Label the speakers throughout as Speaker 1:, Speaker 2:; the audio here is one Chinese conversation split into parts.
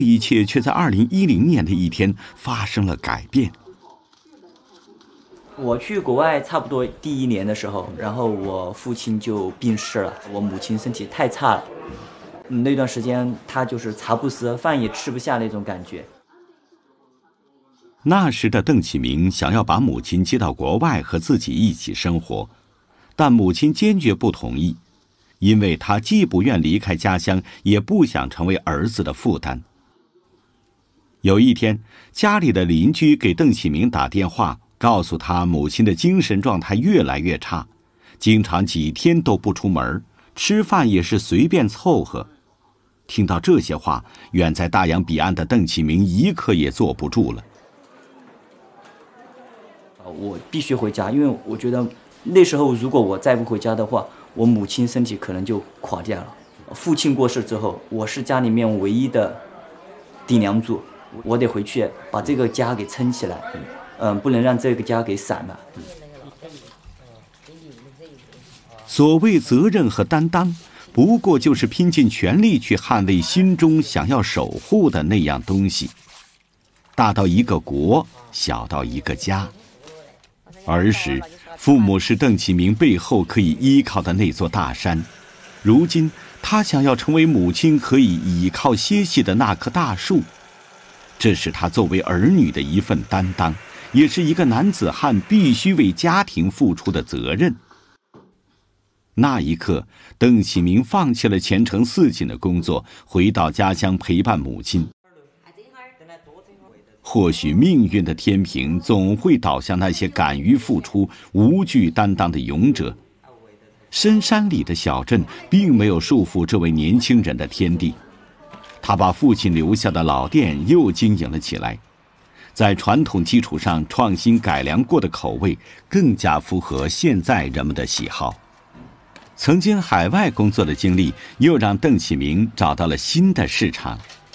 Speaker 1: 一切却在2010年的一天发生了改变。
Speaker 2: 我去国外差不多第1年的时候，然后我父亲就病逝了，我母亲身体太差了，那段时间她就是茶不思，饭也吃不下那种感觉。
Speaker 1: 那时的邓启明想要把母亲接到国外和自己一起生活，但母亲坚决不同意，因为她既不愿离开家乡，也不想成为儿子的负担。有一天，家里的邻居给邓启明打电话，告诉他母亲的精神状态越来越差，经常几天都不出门，吃饭也是随便凑合。听到这些话，远在大洋彼岸的邓启明一刻也坐不住了。
Speaker 2: 我必须回家，因为我觉得那时候如果我再不回家的话，我母亲身体可能就垮掉了。父亲过世之后，我是家里面唯一的顶梁柱，我得回去把这个家给撑起来，不能让这个家给散了。
Speaker 1: 所谓责任和担当，不过就是拼尽全力去捍卫心中想要守护的那样东西，大到一个国，小到一个家。儿时，父母是邓启明背后可以依靠的那座大山，如今他想要成为母亲可以倚靠歇息的那棵大树，这是他作为儿女的一份担当，也是一个男子汉必须为家庭付出的责任。那一刻，邓启明放弃了前程似锦的工作，回到家乡陪伴母亲。或许命运的天平总会倒向那些敢于付出、无惧担当的勇者。深山里的小镇并没有束缚这位年轻人的天地，他把父亲留下的老店又经营了起来，在传统基础上创新改良过的口味，更加符合现在人们的喜好。曾经海外工作的经历，又让邓启明找到了新的市场。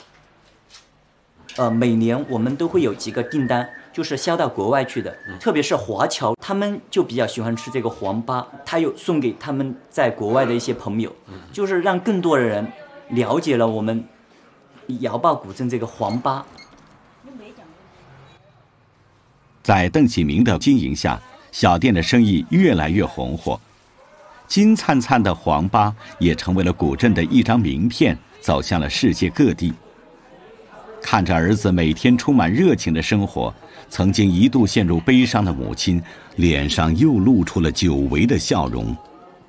Speaker 2: 每年我们都会有几个订单，就是销到国外去的，特别是华侨，他们就比较喜欢吃这个黄粑，他又送给他们在国外的一些朋友，就是让更多的人了解了我们瑶坝古镇这个黄粑。
Speaker 1: 在邓启明的经营下，小店的生意越来越红火，金灿灿的黄粑也成为了古镇的一张名片，走向了世界各地。看着儿子每天充满热情的生活，曾经一度陷入悲伤的母亲脸上又露出了久违的笑容。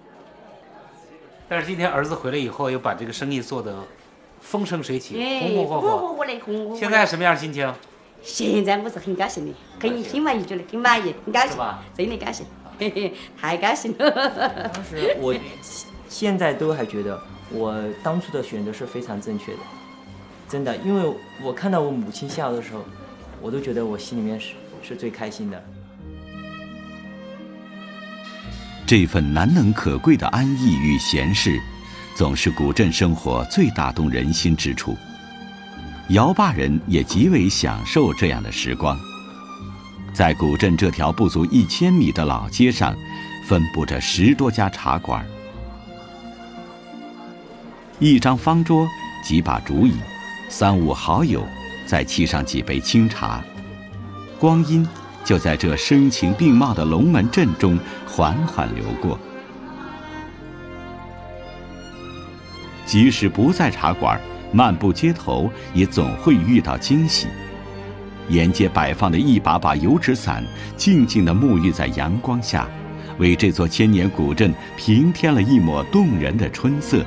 Speaker 3: 但是今天儿子回来以后，又把这个生意做得风生水起，红红火火的。现在什么样心情？
Speaker 4: 现在我是很高兴的，很心满意足的，很满意，很高兴，真的高兴，嘿嘿，太高兴了。
Speaker 2: 当时我现在都还觉得我当初的选择是非常正确的。真的，因为我看到我母亲笑的时候，我都觉得我心里面是最开心的。
Speaker 1: 这份难能可贵的安逸与闲适，总是古镇生活最打动人心之处。瑶坝人也极为享受这样的时光。在古镇这条不足1000米的老街上，分布着10多家茶馆，一张方桌，几把竹椅，3、5好友再沏上几杯清茶，光阴就在这声情并茂的龙门阵中缓缓流过。即使不在茶馆，漫步街头也总会遇到惊喜。沿街摆放的一把把油纸伞，静静地沐浴在阳光下，为这座千年古镇平添了一抹动人的春色。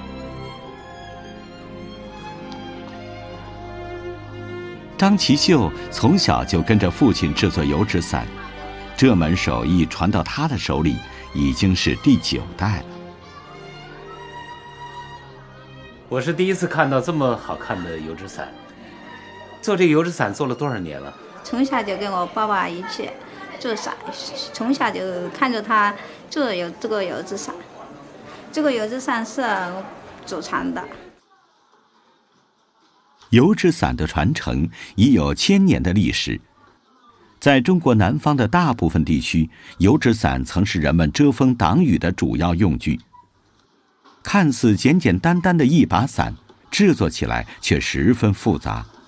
Speaker 1: 张其秀从小就跟着父亲制作油纸伞，这门手艺传到他的手里已经是第9代了。
Speaker 3: 我是第一次看到这么好看的油纸伞。做这个油纸伞做了多少年了？
Speaker 5: 从小就跟我爸爸一起做伞，从小就看着他做这个油纸伞。这个油纸伞是祖传的。
Speaker 1: 油纸伞的传承已有1000年的历史。在中国南方的大部分地区，油纸伞曾是人们遮风挡雨的主要用具。看似简简单单的一把伞，制作起来却十分复杂，